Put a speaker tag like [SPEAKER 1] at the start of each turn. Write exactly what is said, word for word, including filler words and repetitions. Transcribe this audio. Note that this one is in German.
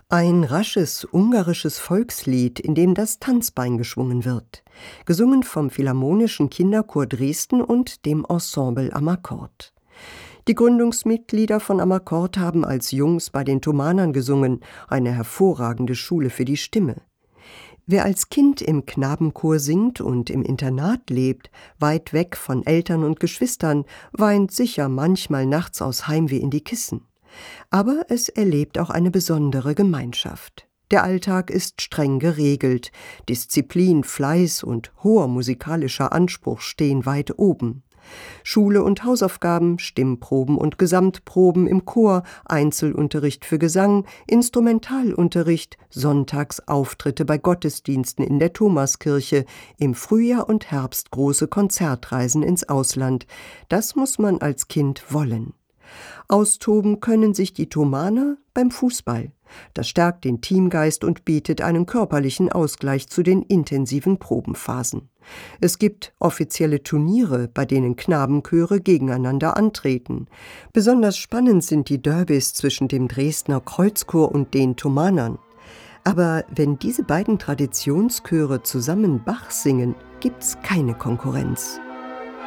[SPEAKER 1] Ein rasches ungarisches Volkslied, in dem das Tanzbein geschwungen wird, gesungen vom Philharmonischen Kinderchor Dresden und dem Ensemble Amakord. Die Gründungsmitglieder von Amakord haben als Jungs bei den Thomanern gesungen, eine hervorragende Schule für die Stimme. Wer als Kind im Knabenchor singt und im Internat lebt, weit weg von Eltern und Geschwistern, weint sicher manchmal nachts aus Heimweh in die Kissen. Aber es erlebt auch eine besondere Gemeinschaft. Der Alltag ist streng geregelt. Disziplin, Fleiß und hoher musikalischer Anspruch stehen weit oben. Schule und Hausaufgaben, Stimmproben und Gesamtproben im Chor, Einzelunterricht für Gesang, Instrumentalunterricht, Sonntagsauftritte bei Gottesdiensten in der Thomaskirche, im Frühjahr und Herbst große Konzertreisen ins Ausland. Das muss man als Kind wollen. Austoben können sich die Thomaner beim Fußball. Das stärkt den Teamgeist und bietet einen körperlichen Ausgleich zu den intensiven Probenphasen. Es gibt offizielle Turniere, bei denen Knabenchöre gegeneinander antreten. Besonders spannend sind die Derbys zwischen dem Dresdner Kreuzchor und den Thomanern. Aber wenn diese beiden Traditionschöre zusammen Bach singen, gibt's keine Konkurrenz.